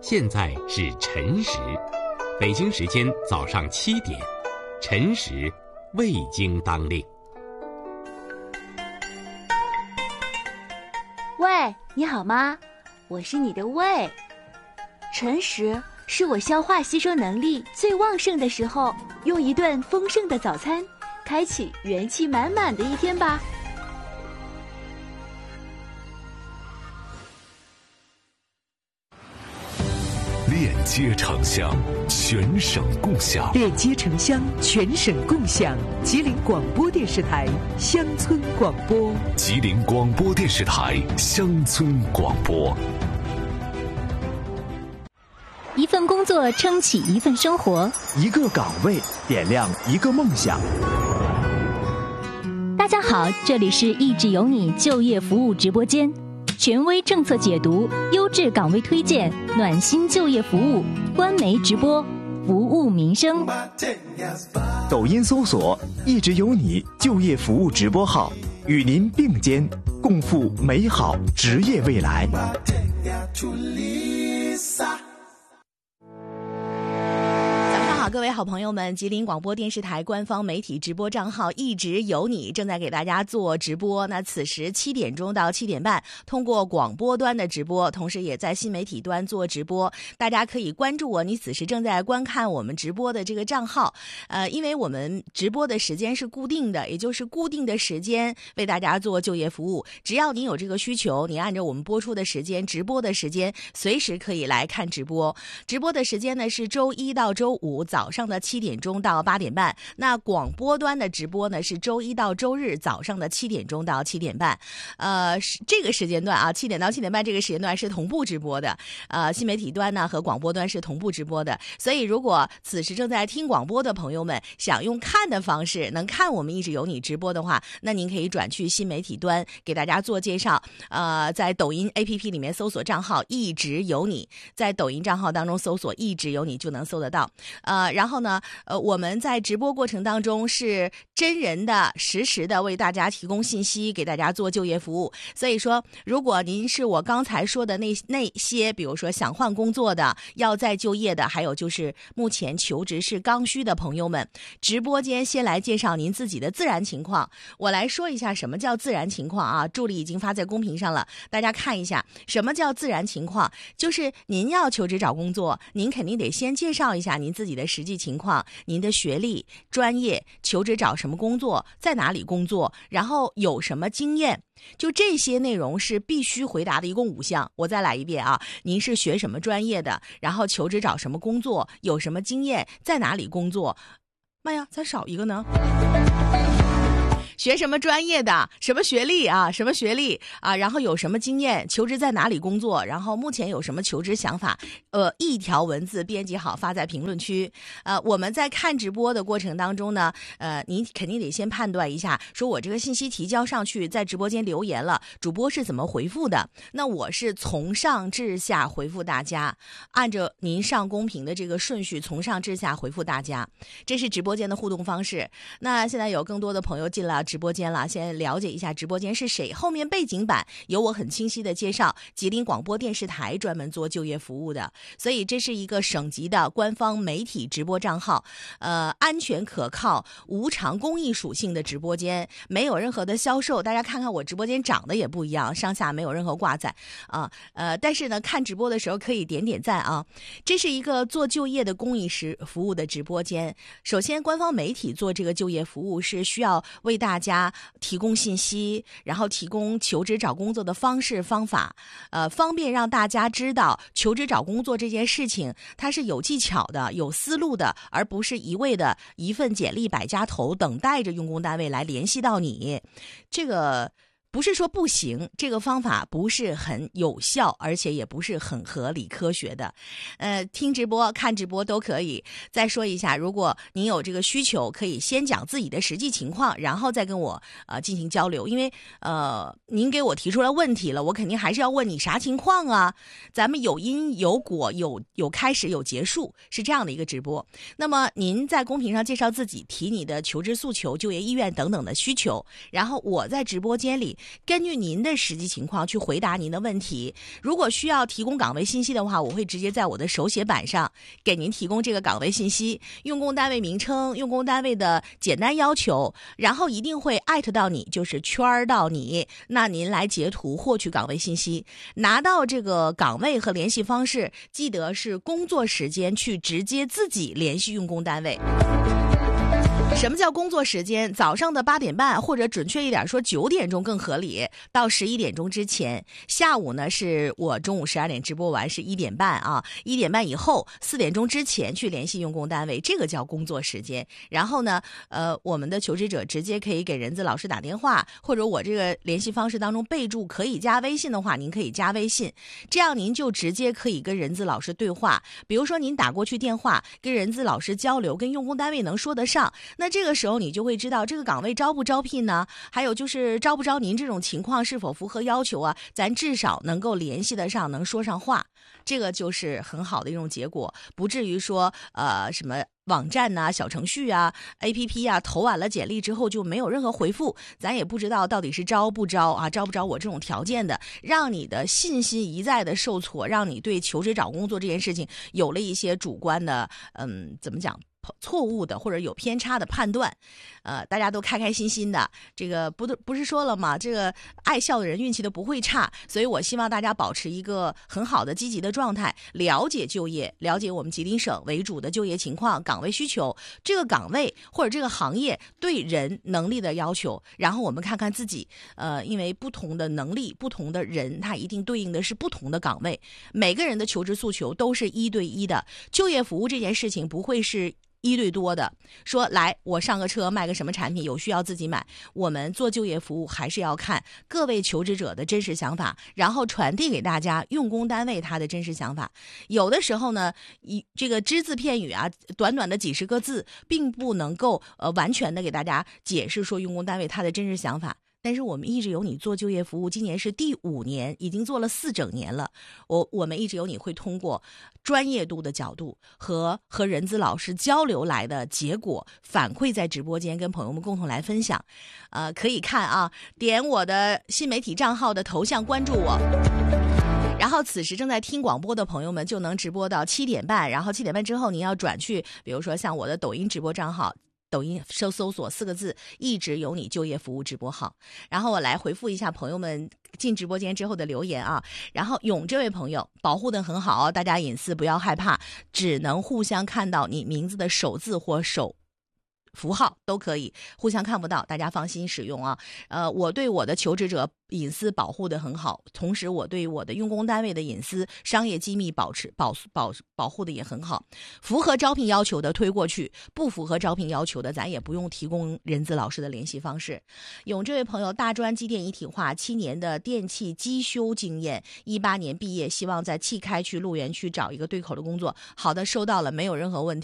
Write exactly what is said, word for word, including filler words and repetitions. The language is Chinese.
现在是晨时，北京时间早上七点，晨时未经当令。 喂，你好吗？我是你的胃。晨时是我消化吸收能力最旺盛的时候，用一顿丰盛的早餐，开启元气满满的一天吧。 链接城乡，全省共享。 链接城乡，全省共享。吉林广播电视台乡村广播。 吉林广播电视台乡村广播。 一份工作撑起一份生活， 一个岗位点亮一个梦想。 大家好，这里是一直有你就业服务直播间。权威政策解读，优质岗位推荐，暖心就业服务，官媒直播，服务民生。 抖音搜索一直有你就业服务直播号，与您并肩共赴美好职业未来。 各位好朋友们，吉林广播电视台官方媒体直播账号一直有你正在给大家做直播。那此时七点钟到七点半，通过广播端的直播，同时也在新媒体端做直播。大家可以关注我，你此时正在观看我们直播的这个账号。呃，因为我们直播的时间是固定的，也就是固定的时间为大家做就业服务。只要你有这个需求，你按照我们播出的时间、直播的时间，随时可以来看直播。直播的时间呢是周一到周五早上的七点钟到八点半，那广播端的直播呢是周一到周日早上的七点钟到七点半。呃，这个时间段啊，七点到七点半这个时间段是同步直播的。呃，新媒体端呢和广播端是同步直播的。所以，如果此时正在听广播的朋友们想用看的方式能看我们一直有你直播的话，那您可以转去新媒体端给大家做介绍。呃，在抖音 A P P 里面搜索账号一直有你，在抖音账号当中搜索一直有你就能搜得到。呃。然后呢，呃，我们在直播过程当中是真人的、实时的为大家提供信息，给大家做就业服务。所以说，如果您是我刚才说的那那些，比如说想换工作的、要再就业的，还有就是目前求职是刚需的朋友们，直播间先来介绍您自己的自然情况。我来说一下什么叫自然情况啊？助理已经发在公屏上了，大家看一下什么叫自然情况。就是您要求职找工作，您肯定得先介绍一下您自己的实际情况，您的学历、专业、求职找什么工作，在哪里工作，然后有什么经验，就这些内容是必须回答的，一共五项。我再来一遍啊，您是学什么专业的，然后求职找什么工作，有什么经验，在哪里工作。妈呀，咋少一个呢？学什么专业的，什么学历啊，什么学历啊，然后有什么经验，求职在哪里工作，然后目前有什么求职想法，呃，一条文字编辑好发在评论区。呃，我们在看直播的过程当中呢，呃，您肯定得先判断一下，说我这个信息提交上去，在直播间留言了，主播是怎么回复的？那我是从上至下回复大家，按照您上公屏的这个顺序，从上至下回复大家，这是直播间的互动方式。那现在有更多的朋友进了直播间了，先了解一下直播间是谁。后面背景板有我很清晰的介绍，吉林广播电视台专门做就业服务的，所以这是一个省级的官方媒体直播账号，呃，安全可靠、无偿公益属性的直播间，没有任何的销售。大家看看我直播间长得也不一样，上下没有任何挂载啊，呃，但是呢，看直播的时候可以点点赞啊。这是一个做就业的公益时服务的直播间。首先，官方媒体做这个就业服务是需要为大家提供信息，然后提供求职找工作的方式方法，呃，方便让大家知道求职找工作这件事情它是有技巧的、有思路的，而不是一味的一份简历百家投，等待着用工单位来联系到你。这个不是说不行，这个方法不是很有效，而且也不是很合理科学的。呃，听直播、看直播都可以。再说一下，如果您有这个需求，可以先讲自己的实际情况，然后再跟我呃进行交流。因为呃，您给我提出来问题了，我肯定还是要问你啥情况啊？咱们有因有果，有有开始有结束，是这样的一个直播。那么您在公屏上介绍自己，提你的求职诉求、就业意愿等等的需求，然后我在直播间里根据您的实际情况去回答您的问题。如果需要提供岗位信息的话，我会直接在我的手写板上给您提供这个岗位信息，用工单位名称、用工单位的简单要求，然后一定会艾特到你，就是圈到你，那您来截图获取岗位信息。拿到这个岗位和联系方式，记得是工作时间去直接自己联系用工单位。什么叫工作时间？早上的八点半，或者准确一点说九点钟更合理，到十一点钟之前。下午呢是我中午十二点直播完是一点半啊，一点半以后四点钟之前去联系用工单位，这个叫工作时间。然后呢，呃，我们的求职者直接可以给人资老师打电话，或者我这个联系方式当中备注可以加微信的话，您可以加微信，这样您就直接可以跟人资老师对话。比如说您打过去电话跟人资老师交流，跟用工单位能说得上，那这个时候你就会知道这个岗位招不招聘呢？还有就是招不招您这种情况是否符合要求啊？咱至少能够联系得上，能说上话，这个就是很好的一种结果，不至于说呃什么网站呐、啊、小程序啊、A P P 啊，投完了简历之后就没有任何回复，咱也不知道到底是招不招啊，招不招我这种条件的，让你的信心一再的受挫，让你对求职找工作这件事情有了一些主观的，嗯，怎么讲？错误的或者有偏差的判断，呃，大家都开开心心的，这个不不是说了吗？这个爱笑的人运气都不会差，所以我希望大家保持一个很好的积极的状态，了解就业，了解我们吉林省为主的就业情况、岗位需求，这个岗位或者这个行业对人能力的要求，然后我们看看自己，呃，因为不同的能力、不同的人，他一定对应的是不同的岗位，每个人的求职诉求都是一对一的，就业服务这件事情不会是一对多的，说来我上个车卖个什么产品，有需要自己买。我们做就业服务还是要看各位求职者的真实想法，然后传递给大家用工单位他的真实想法。有的时候呢，一这个只字片语啊，短短的几十个字，并不能够呃完全的给大家解释说用工单位他的真实想法。但是我们一直有你做就业服务，今年是第五年，已经做了四整年了。我我们一直有你会通过专业度的角度和和人资老师交流来的结果反馈在直播间，跟朋友们共同来分享。呃，可以看啊，点我的新媒体账号的头像关注我。然后此时正在听广播的朋友们就能直播到七点半，然后七点半之后您要转去，比如说像我的抖音直播账号。抖音搜搜索四个字一直有你就业服务直播号，然后我来回复一下朋友们进直播间之后的留言啊。然后勇这位朋友保护得很好，大家隐私不要害怕，只能互相看到你名字的首字或首符号都可以，互相看不到，大家放心使用啊。呃，我对我的求职者隐私保护得很好，同时我对我的用工单位的隐私、商业机密保持保保保护的也很好。符合招聘要求的推过去，不符合招聘要求的，咱也不用提供人资老师的联系方式。勇这位朋友，大专机电一体化七年的电气机修经验，一八年毕业，希望在汽开区、路园区找一个对口的工作。好的，收到了，没有任何问题。